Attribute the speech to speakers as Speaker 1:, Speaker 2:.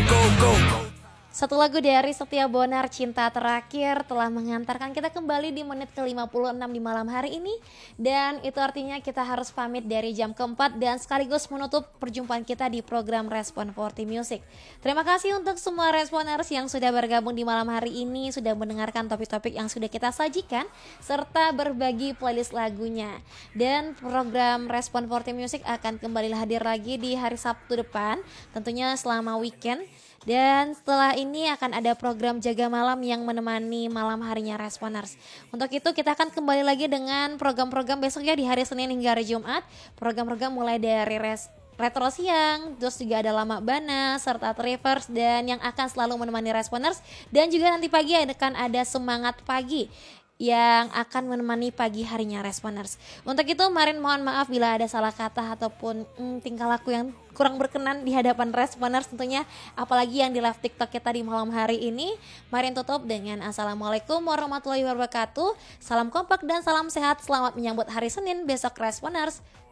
Speaker 1: Satu lagu dari Setia Bonar, Cinta Terakhir, telah mengantarkan kita kembali di menit ke-56 di malam hari ini. Dan itu artinya kita harus pamit dari jam keempat dan sekaligus menutup perjumpaan kita di program Respon 40 Music. Terima kasih untuk semua responers yang sudah bergabung di malam hari ini, sudah mendengarkan topik-topik yang sudah kita sajikan, serta berbagi playlist lagunya. Dan program Respon 40 Music akan kembali hadir lagi di hari Sabtu depan, tentunya selama weekend. Dan setelah ini akan ada program Jaga Malam yang menemani malam harinya Responers. Untuk itu kita akan kembali lagi dengan program-program besoknya di hari Senin hingga hari Jumat. Program-program mulai dari Retro Siang, terus juga ada Lama Bana, serta Reverse dan yang akan selalu menemani Responers. Dan juga nanti pagi akan ada Semangat Pagi yang akan menemani pagi harinya Responers. Untuk itu Marin mohon maaf bila ada salah kata ataupun tingkah laku yang kurang berkenan di hadapan Responers tentunya, apalagi yang di live TikTok kita di malam hari ini. Marin tutup dengan Assalamualaikum warahmatullahi wabarakatuh. Salam kompak dan salam sehat. Selamat menyambut hari Senin besok Responers.